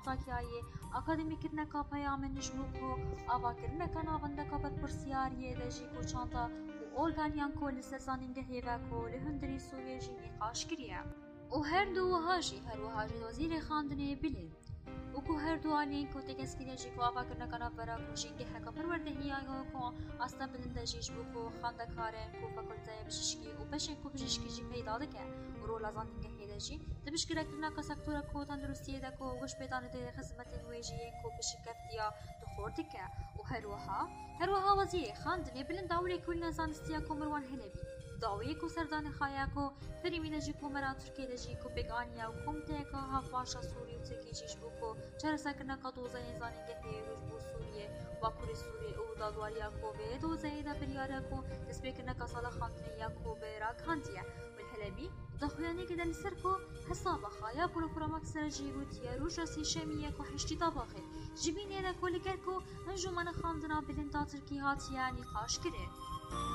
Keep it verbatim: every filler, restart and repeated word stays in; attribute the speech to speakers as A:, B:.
A: Antakya'yı akademi kirne ka peyamên nijbû ku ava kirneka navendeka berpirsiyariyê de jî ku çanta û organyan ku li ser zanîngehê ve ku li hundirî Sûriyê jî nîqaş kiriye. û her du wiha jî her wiha jî wezîrê xandinê bilind. وکو هر دو آلین کو تکسکینه جی کو آوا کرنا کنا برا کو جینگه هکا پروردهی آگو کو آستا بلنده جیش بو کو خاندکارن کو فکلته بششکی و بشن کو بششکی جی پیدا دکه و رو لازم دینگه هیده جی دبشکره کرنا که سکتور کو تندرستیه ده کو وش پیدانه ده خدمت نویجیه کو بشکفتیا دخور دکه و هر وها هر وها وزیر خاندنی بلند داوری کل نزانستیا کو مروان هلبی داوی کو سردان خایا کو فریمینه جی کو مرا ترکیه جی کو بگانیا و کمته که هاف باشا سوری و ترکی جیش بو کو چرا سکنه که دوزه زانینگه هیروش بو سوریه و کوری سوریه او دادواریا کو به دوزه دا بریاره کو تسبیکنه که سالا خاندنیا کو به را کاندیه والهلبی دخویانی که دل سر کو حساب خایا کو لفرامک سر جیبو تیه روش سی شمیه کو حشتی طباخه جبینه دا کو لگر کو انجو من خاندنا بلندا ترکی هاتیه نقاش کرد.